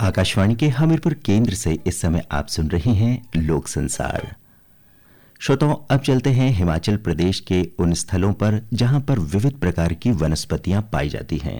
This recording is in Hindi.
आकाशवाणी के हमीरपुर केंद्र से इस समय आप सुन रहे हैं लोक संसार। श्रोताओं, अब चलते हैं हिमाचल प्रदेश के उन स्थलों पर जहां पर विविध प्रकार की वनस्पतियां पाई जाती हैं।